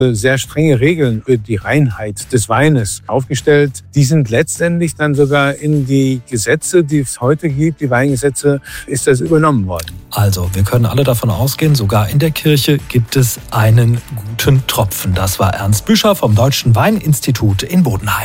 sehr strenge Regeln für die Reinheit des Weines aufgestellt. Die sind letztendlich dann sogar in die Gesetze, die es heute gibt, die Weingesetze, ist das übernommen worden. Also, wir können alle davon ausgehen, sogar in der Kirche gibt es einen guten Tropfen. Das war Ernst Büscher vom Deutschen Weininstitut in Bodenheim.